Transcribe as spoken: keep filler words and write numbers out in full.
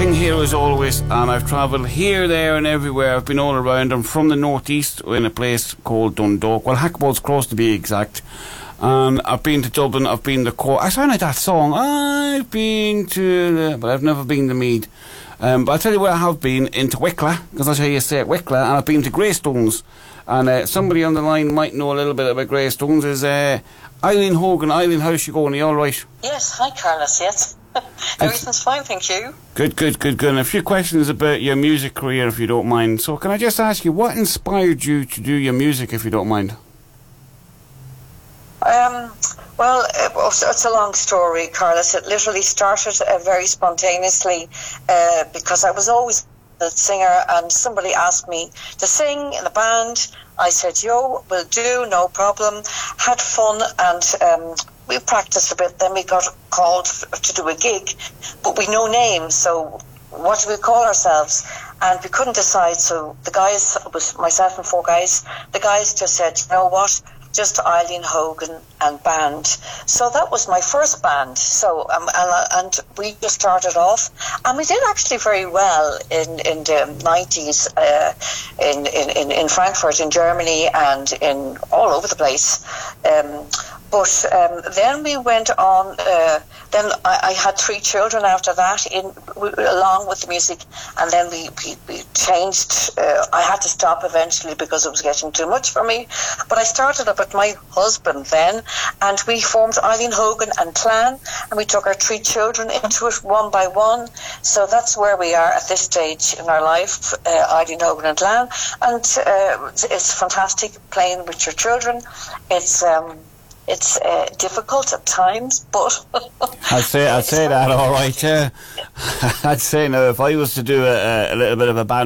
working here as always, and I've travelled here, there and everywhere. I've been all around. I'm from the northeast in a place called Dundalk. Well, Hackbolt's Cross to be exact. And I've been to Dublin, I've been to Cork. I sound like that song. I've been to the... But I've never been to Meath. Um, but I'll tell you where I have been, into Wicklow, because that's how you say it, Wicklow, and I've been to Greystones. And uh, somebody on the line might know a little bit about Greystones. Is uh, Eileen Hogan. Eileen, how's you going? Are you all right? Yes, hi Carlos, yes. Everything's fine, thank you. Good, good, good, good. And a few questions about your music career, if you don't mind. So can I just ask you, what inspired you to do your music, if you don't mind? Um, well, it's a long story, Carlos. It literally started uh, very spontaneously uh, because I was always a singer, and somebody asked me to sing in a band. I said, yo, will do, no problem. Had fun, and um, we practiced a bit. Then we got called to do a gig, but we no name, so what do we call ourselves? And we couldn't decide, so the guys, it was myself and four guys, the guys just said, you know what, just Eileen Hogan and band. So that was my first band. So um, and, and we just started off, and we did actually very well in in the nineties uh, in, in in Frankfurt, in Germany, and in all over the place. Um, but um, then we went on. Uh, then I, I had three children after that, in w- along with the music, and then we we, we changed. Uh, I had to stop eventually because it was getting too much for me. But I started up with my husband then, and we formed Eileen Hogan and Clan, and we took our three children into it one by one. So that's where we are at this stage in our life, uh, Eileen Hogan and Clan, and uh, it's fantastic playing with your children. It's um, it's uh, difficult at times, but I'd say I'd say that all right. Yeah, I'd say no. If I was to do a, a little bit of a band.